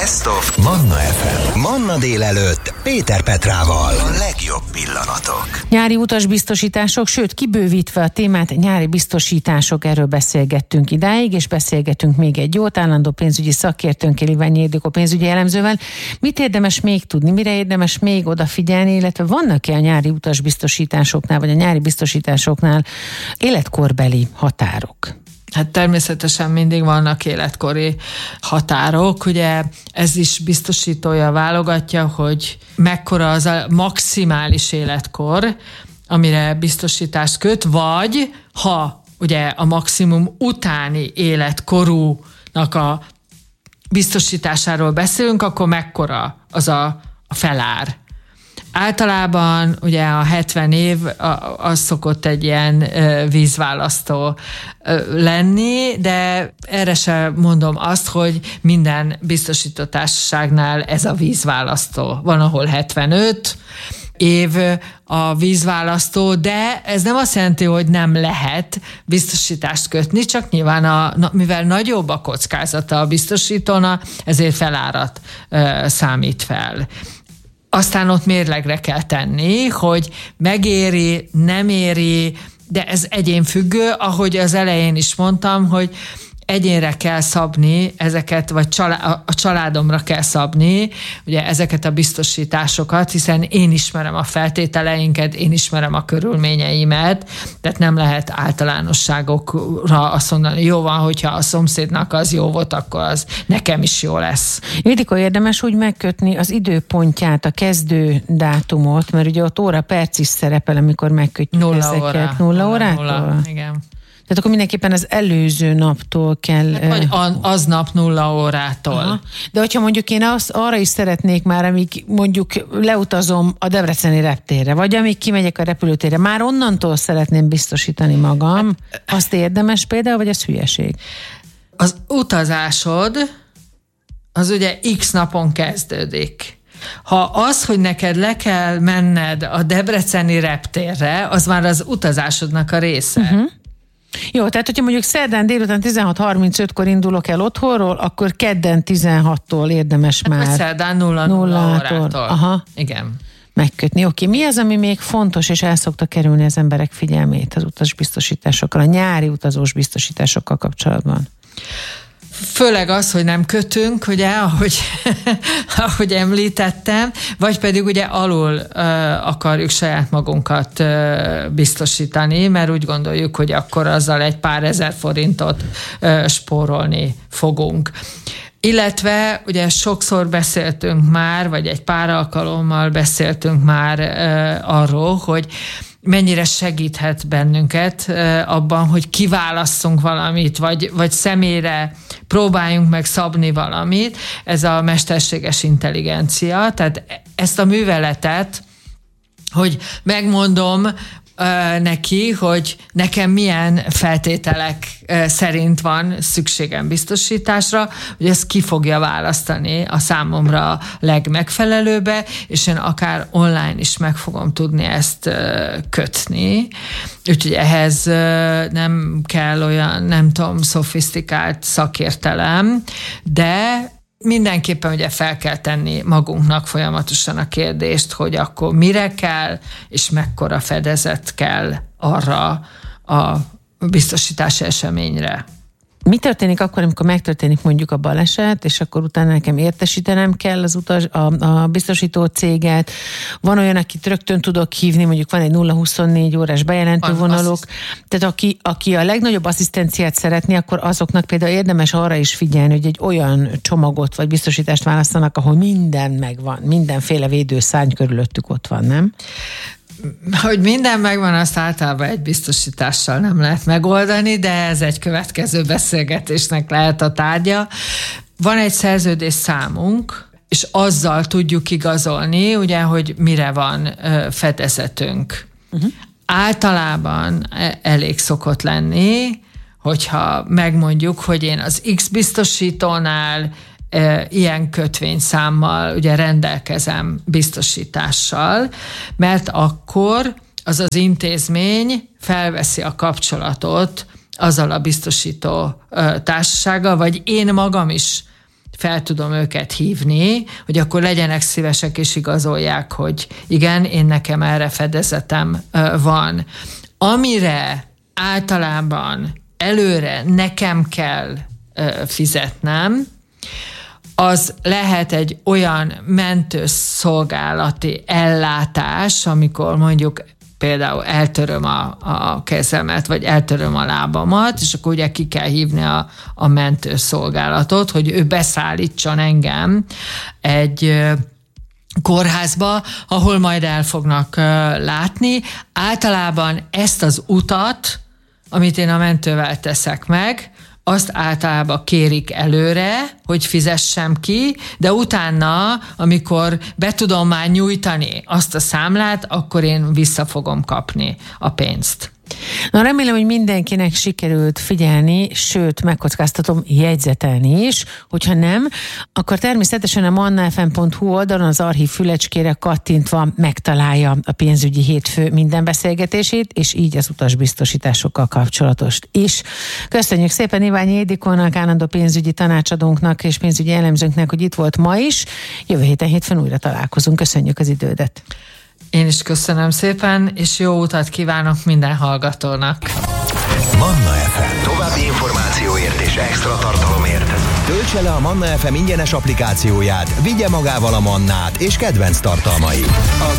Best of Manna FM. Manna délelőtt Péter Petrával. A legjobb pillanatok. Nyári utasbiztosítások, sőt kibővítve a témát, nyári biztosítások, erről beszélgettünk idáig, és beszélgetünk még egy jót, állandó pénzügyi szakértőnkkel, Iványi Ildikó pénzügyi elemzővel. Mit érdemes még tudni, mire érdemes még odafigyelni, illetve vannak-e a nyári utasbiztosításoknál, vagy a nyári biztosításoknál életkorbeli határok? Hát természetesen mindig vannak életkori határok, ugye ez is biztosítója válogatja, hogy mekkora az a maximális életkor, amire biztosítást köt, vagy ha ugye a maximum utáni életkorúnak a biztosításáról beszélünk, akkor mekkora az a felár. Általában ugye a 70 év az szokott egy ilyen vízválasztó lenni, de erre sem mondom azt, hogy minden biztosító társaságnál ez a vízválasztó. Van, ahol 75 év a vízválasztó, de ez nem azt jelenti, hogy nem lehet biztosítást kötni, csak nyilván mivel nagyobb a kockázata a biztosítónak, ezért felárat számít fel. Aztán ott mérlegre kell tenni, hogy megéri, nem éri, de ez egyénfüggő, ahogy az elején is mondtam, hogy egyénre kell szabni ezeket, vagy a családomra kell szabni, ugye ezeket a biztosításokat, hiszen én ismerem a feltételeinket, én ismerem a körülményeimet, tehát nem lehet általánosságokra azt mondani, jó van, hogyha a szomszédnak az jó volt, akkor az nekem is jó lesz. Ildikó, érdemes úgy megkötni az időpontját, a kezdő dátumot, mert ugye ott óra perc is szerepel, amikor megkötjük 0 ezeket. 0 órától? Igen. Tehát akkor mindenképpen az előző naptól kell... Vagy aznap 0 órától. Aha. De hogyha mondjuk én arra is szeretnék már, amíg mondjuk leutazom a debreceni reptérre, vagy amíg kimegyek a repülőtérre, már onnantól szeretném biztosítani magam, azt érdemes például, vagy ez hülyeség? Az utazásod az ugye X napon kezdődik. Ha az, hogy neked le kell menned a debreceni reptérre, az már az utazásodnak a része. Uh-huh. Jó, tehát hogyha mondjuk szerdán délután 16:35-kor indulok el otthonról, akkor kedden 16-tól érdemes már. Vagy szerdán 0 órától. Aha. Igen. Megkötni. Oké. Mi az, ami még fontos, és el szokta kerülni az emberek figyelmét az utasbiztosításokkal, a nyári utazós biztosításokkal kapcsolatban? Főleg az, hogy nem kötünk, ugye, ahogy említettem, vagy pedig ugye alul akarjuk saját magunkat biztosítani, mert úgy gondoljuk, hogy akkor azzal egy pár ezer forintot spórolni fogunk. Illetve ugye sokszor beszéltünk már, vagy egy pár alkalommal beszéltünk már arról, hogy mennyire segíthet bennünket abban, hogy kiválasszunk valamit, vagy személyre próbáljunk meg szabni valamit. Ez a mesterséges intelligencia. Tehát ezt a műveletet, hogy megmondom neki, hogy nekem milyen feltételek szerint van szükségem biztosításra, hogy ezt ki fogja választani a számomra legmegfelelőbbe, és én akár online is meg fogom tudni ezt kötni. Úgyhogy ehhez nem kell olyan, nem tudom, szofisztikált szakértelem, de mindenképpen ugye fel kell tenni magunknak folyamatosan a kérdést, hogy akkor mire kell, és mekkora fedezet kell arra a biztosítási eseményre. Mi történik akkor, amikor megtörténik mondjuk a baleset, és akkor utána nekem értesítenem kell a biztosító céget? Van olyan, akit rögtön tudok hívni, mondjuk van egy 0-24 órás bejelentő vonaluk. Tehát aki a legnagyobb asszisztenciát szeretné, akkor azoknak például érdemes arra is figyelni, hogy egy olyan csomagot vagy biztosítást választanak, ahol minden megvan, mindenféle védőszárny körülöttük ott van, nem? Hogy minden megvan, azt általában egy biztosítással nem lehet megoldani, de ez egy következő beszélgetésnek lehet a tárgya. Van egy szerződés számunk, és azzal tudjuk igazolni, ugye, hogy mire van fedezetünk. Uh-huh. Általában elég szokott lenni, hogyha megmondjuk, hogy én az X biztosítónál ilyen kötvényszámmal ugye rendelkezem biztosítással, mert akkor az intézmény felveszi a kapcsolatot azzal a biztosító társasággal, vagy én magam is fel tudom őket hívni, hogy akkor legyenek szívesek és igazolják, hogy igen, én nekem erre fedezetem van. Amire általában előre nekem kell fizetnem, az lehet egy olyan mentőszolgálati ellátás, amikor mondjuk például eltöröm a kezemet, vagy eltöröm a lábamat, és akkor ugye ki kell hívni a mentőszolgálatot, hogy ő beszállítson engem egy kórházba, ahol majd el fognak látni. Általában ezt az utat, amit én a mentővel teszek meg, azt általában kérik előre, hogy fizessem ki, de utána, amikor be tudom már nyújtani azt a számlát, akkor én vissza fogom kapni a pénzt. Na, remélem, hogy mindenkinek sikerült figyelni, sőt, megkockáztatom, jegyzetelni is. Hogyha nem, akkor természetesen a mannafm.hu oldalon az archív fülecskére kattintva megtalálja a pénzügyi hétfő minden beszélgetését, és így az utasbiztosításokkal kapcsolatost is. Köszönjük szépen Iványi Ildikónak, állandó pénzügyi tanácsadónknak és pénzügyi elemzőnknek, hogy itt volt ma is. Jövő héten hétfőn újra találkozunk. Köszönjük az idődet. Én is köszönöm szépen, és jó utat kívánok minden hallgatónak. Manna FM. További információért és extra tartalomért töltse le a Manna FM ingyenes applikációját, vigye magával a mannát és kedvenc tartalmait. A